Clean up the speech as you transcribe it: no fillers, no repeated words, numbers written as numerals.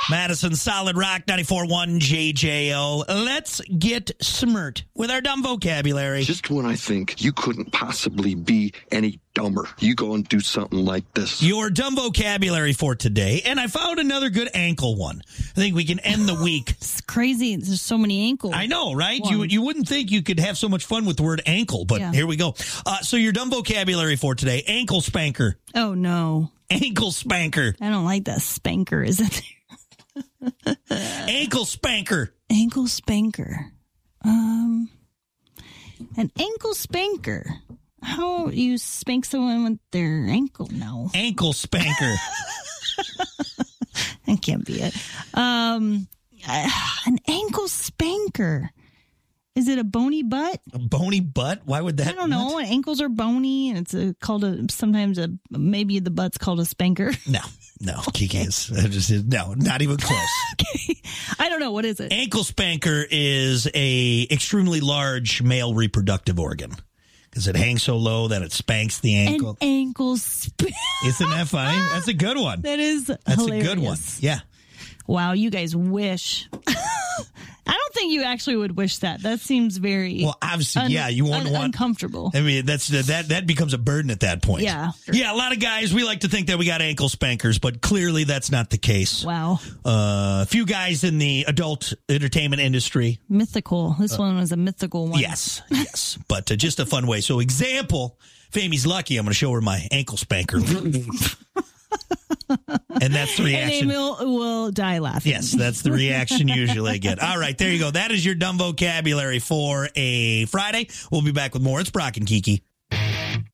Madison Solid Rock 94.1 JJO. Let's get smart with our dumb vocabulary. Just when I think you couldn't possibly be any dumber, you go and do something like this. Your dumb vocabulary for today, and I found another good ankle one. I think we can end the week. It's crazy. There's so many ankles. I know, right? You wouldn't think you could have so much fun with the word ankle, but Here we go. So your dumb vocabulary for today, ankle spanker. Oh, no. Ankle spanker. I don't like that spanker, is it? Ankle spanker. Ankle spanker. An ankle spanker. How you spank someone with their ankle? No. Ankle spanker. That can't be it. An ankle spanker. Is it a bony butt? A bony butt? Why would that? I don't know. Ankles are bony, and it's maybe the butt's called a spanker. No, Kiki is no, not even close. Okay. I don't know. What is it? Ankle spanker is a extremely large male reproductive organ because it hangs so low that it spanks the ankle. An ankle spanker. Isn't that funny? That's a good one. That's a hilarious. good one. Yeah. Wow, you guys wish. I don't think you actually would wish that. That seems very obviously, you want uncomfortable. I mean, that becomes a burden at that point. Yeah, sure. Yeah. A lot of guys, we like to think that we got ankle spankers, but clearly that's not the case. Wow. A few guys in the adult entertainment industry. Mythical. This one was a mythical one. Yes, but just a fun way. So, example, if Amy's lucky, I'm going to show her my ankle spanker. And that's the reaction. And Amy will die laughing. Yes, that's the reaction usually I get. All right, there you go. That is your dumb vocabulary for a Friday. We'll be back with more. It's Brock and Kiki.